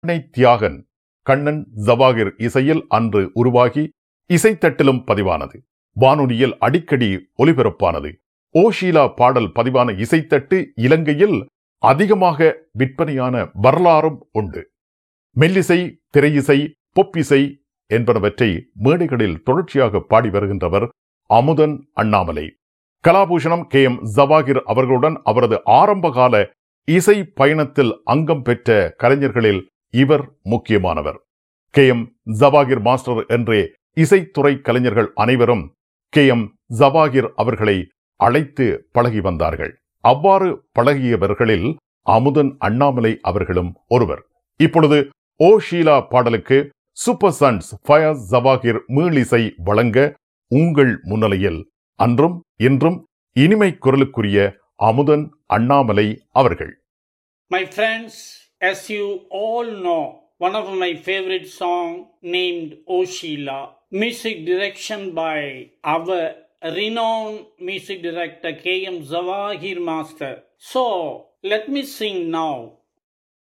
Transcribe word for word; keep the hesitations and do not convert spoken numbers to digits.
கண்ணை தியாகன் கண்ணன் ஜவாகிர் இசையில் அன்று உருவாகி இசைத்தட்டிலும் பதிவானது. வானொலியில் அடிக்கடி ஒலிபரப்பானது. ஓ ஷீலா பாடல் பதிவான இசைத்தட்டு இலங்கையில் அதிகமாக விற்பனையான வரலாறும் உண்டு. மெல்லிசை, திரையிசை, பொப்பிசை என்பனவற்றை மேடைகளில் தொடர்ச்சியாக பாடி வருகின்றவர் அமுதன் அண்ணாமலை. கலாபூஷணம் கே எம் ஜவாகிர் அவர்களுடன் அவரது ஆரம்பகால இசை பயணத்தில் அங்கம் பெற்ற கலைஞர்களில் இவர் முக்கியமானவர். கே எம் ஜவாகிர் மாஸ்டர் என்றே இசைத்துறை கலைஞர்கள் அனைவரும் கே எம் ஜவாகிர் அவர்களை அழைத்து பழகி வந்தார்கள். அவ்வாறு பழகியவர்களில் அமுதன் அண்ணாமலை அவர்களும் ஒருவர். இப்பொழுது ஓ ஷீலா பாடலுக்கு சூப்பர் சன்ஸ் ஃபயஸ் ஜவாகிர் மீளிசை வழங்க உங்கள் முன்னிலையில் அன்றும் இன்றும் இனிமை குரலுக்குரிய அமுதன் அண்ணாமலை அவர்கள். My friends, as you all know, one of my favorite song named O Sheila, music direction by our renowned music director K M Zawahir Master. So, let me sing now